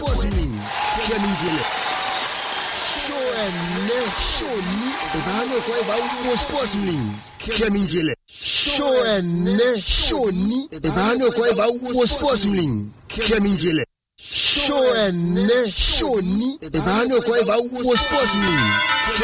Sportsling, Kemingele. Show ni, ebano kwa eba uwo Sportsling, Kemingele. Show ni, ebano kwa eba uwo Sportsling, Kemingele. Show ni, ebano kwa eba uwo Sportsling.